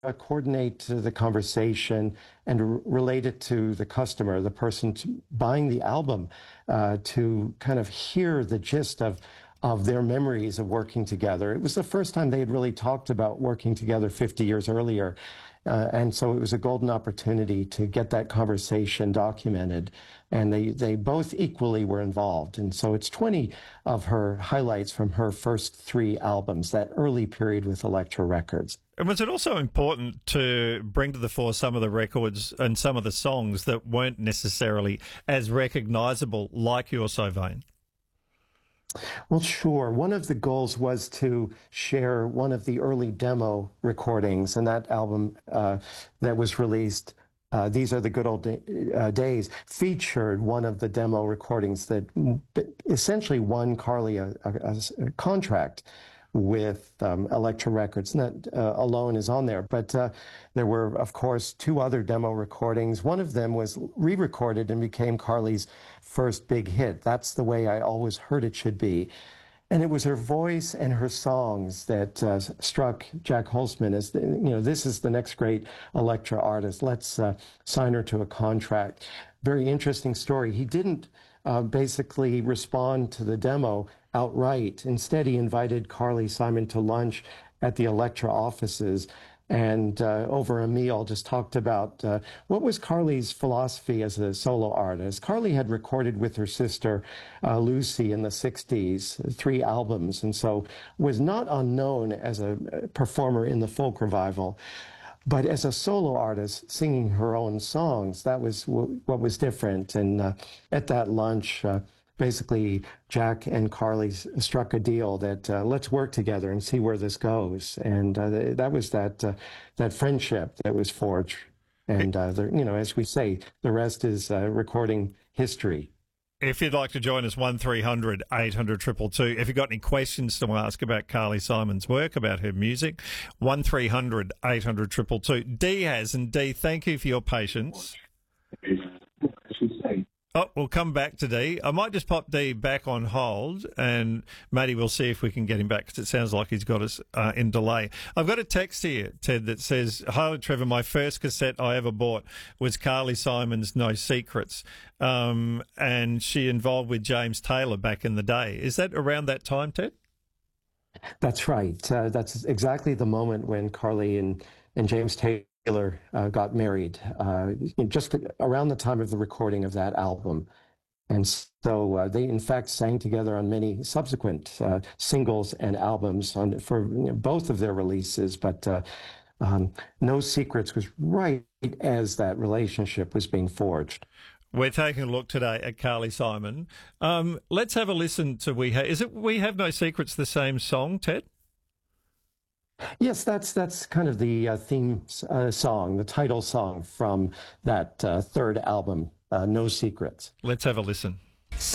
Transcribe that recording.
coordinate the conversation and relate it to the customer, the person buying the album, to kind of hear the gist of their memories of working together. It was the first time they had really talked about working together 50 years earlier. And so it was a golden opportunity to get that conversation documented. And they both equally were involved. And so it's 20 of her highlights from her first 3 albums, that early period with Elektra Records. And was it also important to bring to the fore some of the records and some of the songs that weren't necessarily as recognisable, like You're So Vain? Well, sure. One of the goals was to share one of the early demo recordings, and that album that was released, These Are the Good Old Days, featured one of the demo recordings that essentially won Carly a contract with Elektra Records. And that alone is on there. But there were, of course, 2 other demo recordings. One of them was re-recorded and became Carly's first big hit. That's the way I always heard it should be. And it was her voice and her songs that struck Jack Holzman as, this is the next great Elektra artist. Let's sign her to a contract. Very interesting story. He didn't basically respond to the demo outright. Instead, he invited Carly Simon to lunch at the Elektra offices, and over a meal just talked about what was Carly's philosophy as a solo artist. Carly had recorded with her sister Lucy in the 60s, 3 albums, and so was not unknown as a performer in the folk revival. But as a solo artist, singing her own songs, that was what was different. And at that lunch, basically, Jack and Carly struck a deal that let's work together and see where this goes. And that was that friendship that was forged. And, as we say, the rest is recording history. If you'd like to join us, 1300 800 222. If you've got any questions to ask about Carly Simon's work, about her music, 1300 800 222. Dee has, and Dee, thank you for your patience. Oh, we'll come back to Dee. I might just pop Dee back on hold, and Matty, we'll see if we can get him back, because it sounds like he's got us in delay. I've got a text here, Ted, that says, "Hi, Trevor, my first cassette I ever bought was Carly Simon's No Secrets, and she involved with James Taylor back in the day." Is that around that time, Ted? That's right. That's exactly the moment when Carly and James Taylor got married, just around the time of the recording of that album. And so they, in fact, sang together on many subsequent singles and albums for both of their releases. But No Secrets was right as that relationship was being forged. We're taking a look today at Carly Simon. Let's have a listen to Is it We Have No Secrets the same song, Ted? Yes, that's kind of the theme song, the title song from that third album, No Secrets. Let's have a listen.